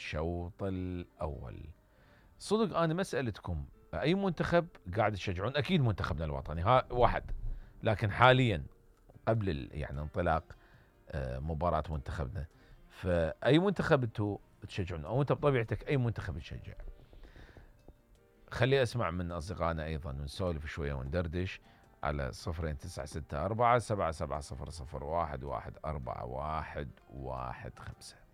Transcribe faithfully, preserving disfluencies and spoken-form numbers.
الشوط الأول. صدق أنا مسألتكم أي منتخب قاعد تشجعون؟ أكيد منتخبنا الوطني ها واحد، لكن حاليا قبل يعني انطلاق مباراة منتخبنا، فأي منتخب انتوا تشجعون أو أنت بطبيعتك أي منتخب تشجع؟ خلي أسمع من أصدقائنا أيضا ونسولف شوية وندردش على صفرين تسعة ستة أربعة سبعة سبعة صفر صفر واحد واحد أربعة واحد واحد خمسة.